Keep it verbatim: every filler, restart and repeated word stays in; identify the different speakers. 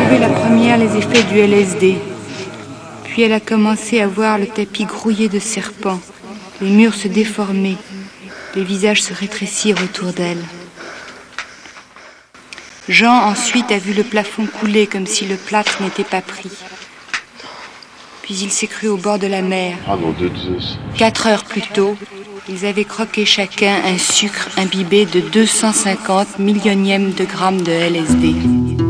Speaker 1: éprouvé la première les effets du L S D. Puis elle a commencé à voir le tapis grouillé de serpents, les murs se déformer, les visages se rétrécir autour d'elle. Jean ensuite a vu le plafond couler comme si le plâtre n'était pas pris. Puis il s'est cru au bord de la mer.
Speaker 2: Ah non, de Zeus.
Speaker 1: Quatre heures plus tôt, ils avaient croqué chacun un sucre imbibé de deux cent cinquante millionièmes de grammes de L S D.